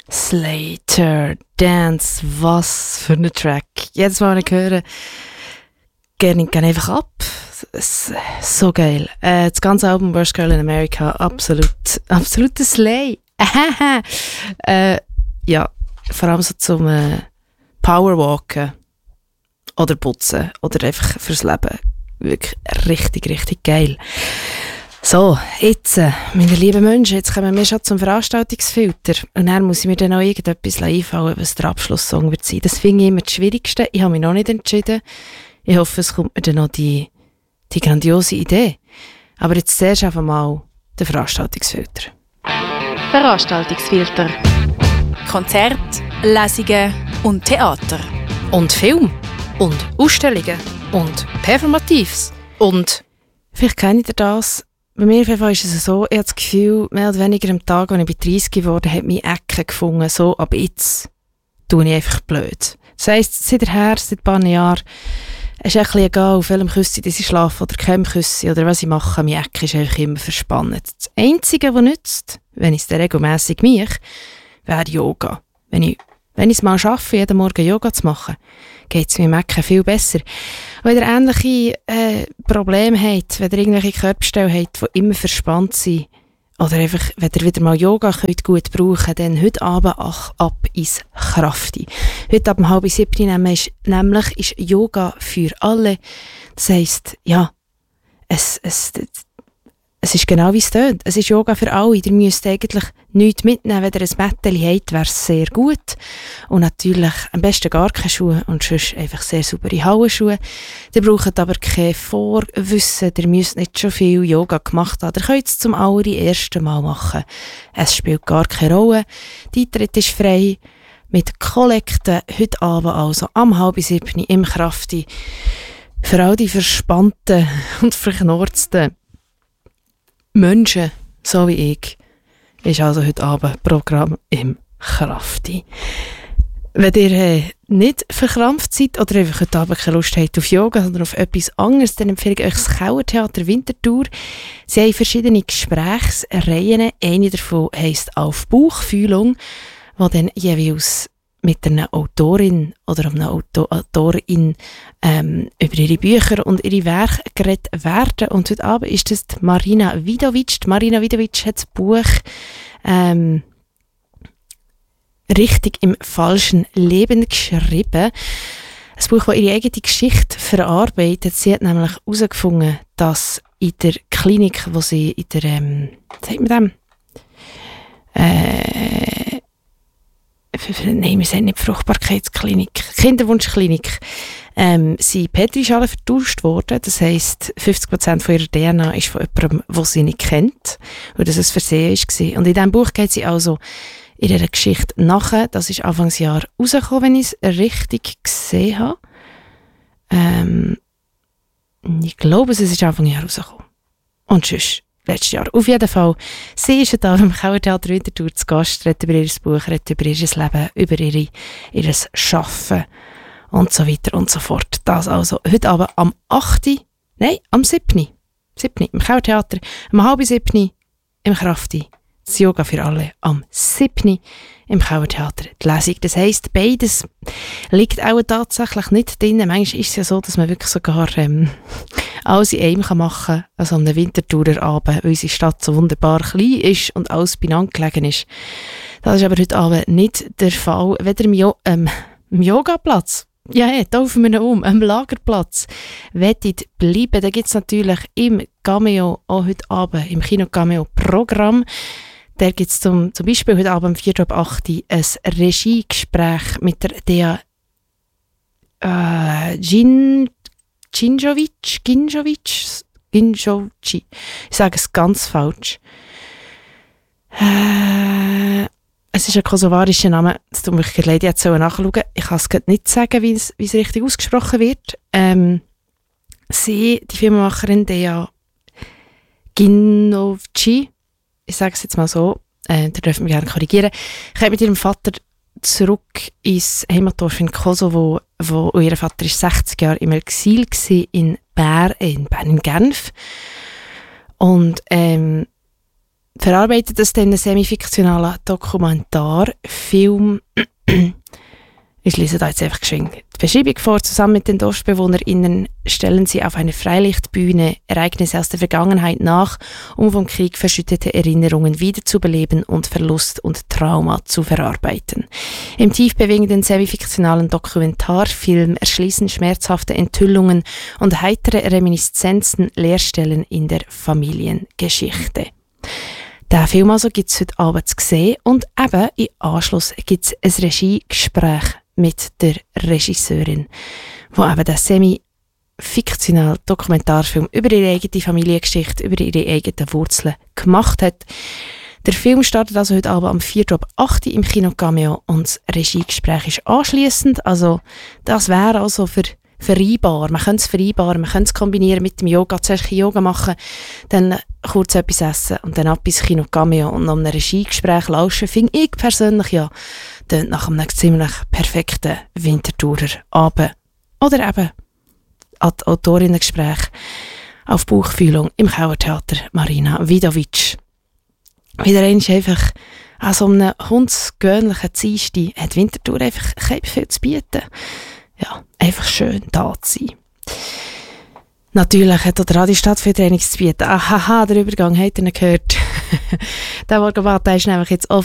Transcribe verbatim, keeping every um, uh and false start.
Slater, Dance, was für ein Track. Jedes Mal, wenn ich höre, gehe ich einfach ab. So geil. Äh, das ganze Album Worst Girl in America, absolut, absolut ein Slay. äh, ja, vor allem so zum äh, Powerwalken oder putzen oder einfach fürs Leben. Wirklich richtig, richtig geil. So, jetzt, äh, meine lieben Menschen, jetzt kommen wir schon zum Veranstaltungsfilter. Und dann muss ich mir dann auch irgendetwas einfallen, was der Abschlusssong wird sein. Das finde ich immer das Schwierigste. Ich habe mich noch nicht entschieden. Ich hoffe, es kommt mir dann noch die, die grandiose Idee. Aber jetzt zuerst einfach mal der Veranstaltungsfilter. Veranstaltungsfilter. Konzert, Lesungen und Theater. Und Film. Und Ausstellungen. Und Performatives. Und vielleicht kennt ihr das. Bei mir auf jeden Fall ist es so, ich habe das Gefühl, mehr oder weniger am Tag, als ich dreißig geworden bin, hat meine Ecke gefunden, so, ab jetzt tue ich einfach blöd. Das heisst, seither, seit ein paar Jahren, es ist ein bisschen egal, auf welchem Küssi ich schlafe oder keinem Küssi oder was ich mache, meine Ecke ist einfach immer verspannt. Das Einzige, was nützt, wenn ich es dann regelmässig mache, wäre Yoga. Wenn ich, wenn ich es mal schaffe, jeden Morgen Yoga zu machen, geht es meinem Ecken viel besser. Wenn ihr ähnliche äh, Probleme habt, wenn ihr irgendwelche Körperstellen habt, die immer verspannt sind, oder einfach, wenn ihr wieder mal Yoga könnt gut brauchen könnt, dann heute Abend ach, ab ins Krafti. Heute ab um halb sieben nämlich, nämlich ist Yoga für alle. Das heisst, ja, es, es, es ist genau wie es tönt. Es ist Yoga für alle. Ihr müsst eigentlich nichts mitnehmen. Wenn ihr ein Mätteli habt, wäre es sehr gut. Und natürlich am besten gar keine Schuhe und sonst einfach sehr saubere Hauenschuhe. Ihr braucht aber kein Vorwissen. Ihr müsst nicht schon viel Yoga gemacht haben. Ihr könnt es zum allerersten Mal machen. Es spielt gar keine Rolle. Die Eintritt ist frei. Mit Kollekten heute Abend also am halb sieben im Krafti. Für all die verspannten und verknorzten Menschen, so wie ich, ist also heute Abend Programm im Krafti. Wenn ihr äh, nicht verkrampft seid oder einfach heute Abend keine Lust habt auf Yoga, sondern auf etwas anderes, dann empfehle ich euch das Kauertheater Winterthur. Sie haben verschiedene Gesprächsreihen. Eine davon heisst «Auf Bauchfühlung», wo dann jeweils mit einer Autorin oder einer Auto- Autorin ähm, über ihre Bücher und ihre Werke geredet werden. Und heute Abend ist das die Marina Vidovic. Die Marina Vidovic hat das Buch ähm, «Richtig im falschen Leben» geschrieben. Ein Buch, das ihre eigene Geschichte verarbeitet. Sie hat nämlich herausgefunden, dass in der Klinik, wo sie in der, ähm, was sagt man dem? Äh, Nein, wir sind nicht Fruchtbarkeitsklinik, Kinderwunschklinik. Ähm, sind Petrischalen vertauscht worden. Das heisst, fünfzig Prozent von ihrer D N A ist von jemandem, den sie nicht kennt. Und dass es Versehen war. Und in diesem Buch geht sie also ihrer Geschichte nachher. Das ist Anfangsjahr rausgekommen, wenn ich es richtig gesehen habe. Ähm, ich glaube, es ist Anfangsjahr rausgekommen. Und sonst letztes Jahr. Auf jeden Fall, sie ist da im Kauertheater Winterthur zu Gast, redet über ihr Buch, redet über ihr Leben, über ihre, ihr Arbeiten und so weiter und so fort. Das also heute Abend am achten Nein, am siebten siebten im Kauertheater, am halb siebten im Krafti. Das Yoga für alle am siebten im Kauertheater. Die Lesung. Das heisst, beides liegt auch tatsächlich nicht drin. Manchmal ist es ja so, dass man wirklich sogar ähm, alles in einem machen kann. Also am Winterthurer Abend, weil unsere Stadt so wunderbar klein ist und alles beieinander gelegen ist. Das ist aber heute Abend nicht der Fall. Weder im, jo- ähm, im Yogaplatz, ja, hey, taufen wir ihn um, am Lagerplatz, wettet bleiben. Da gibt es natürlich im Cameo, auch heute Abend, im Kino Cameo Programm. Da gibt es zum, zum Beispiel heute Abend um vier Uhr acht ein Regiegespräch mit der Dea äh, Gin, Ginjovic, Ginjovic, Ginjovic. Ich sage es ganz falsch. Äh, es ist ein kosovarischer Name. Es tut mir leid, ich hätte nachschauen. Ich kann es nicht sagen, wie es, wie es richtig ausgesprochen wird. Ähm, sie, die Filmemacherin Dea Ginjovic, ich sage es jetzt mal so, äh, da dürfen wir gerne korrigieren. Ich habe mit ihrem Vater zurück ins Heimatdorf in Kosovo, wo ihr Vater ist sechzig Jahre im Exil war, in Bern, in Bern, in Genf. Und ähm, verarbeitet das dann einen semi-fiktionalen Dokumentarfilm. Ich lese da jetzt einfach geschwind die Beschreibung vor. Zusammen mit den DorfbewohnerInnen stellen sie auf einer Freilichtbühne Ereignisse aus der Vergangenheit nach, um vom Krieg verschüttete Erinnerungen wiederzubeleben und Verlust und Trauma zu verarbeiten. Im tiefbewegenden semi-fiktionalen Dokumentarfilm erschließen schmerzhafte Enthüllungen und heitere Reminiszenzen Leerstellen in der Familiengeschichte. Den Film also gibt es heute Abend zu sehen und eben im Anschluss gibt es ein Regiegespräch mit der Regisseurin, die eben den semi-fiktionalen Dokumentarfilm über ihre eigene Familiengeschichte, über ihre eigenen Wurzeln gemacht hat. Der Film startet also heute Abend am vierten ab acht Uhr im Kino Cameo und das Regiegespräch ist anschliessend. Also das wäre also für vereinbar. Man könnte es vereinbaren, man könnte es kombinieren mit dem Yoga, zuerst Yoga machen, dann kurz etwas essen und dann ab ins Kino Cameo und nach einem Regiegespräch lauschen, finde ich persönlich ja, dann nach einem ziemlich perfekten Wintertourer Abend. Oder eben an die Autorinnengespräch auf Buchfühlung im Kauertheater Marina Vidovic. Wieder einmal einfach an so einem hundsgewöhnlichen Dienstag hat Winterthur einfach kein viel zu bieten. Ja, einfach schön da zu sein. Natürlich hat auch der Radiostad viel Trainings zu bieten. Ahaha, der Übergang habt ihr ihn gehört. Der Morgenbad ist nämlich jetzt auch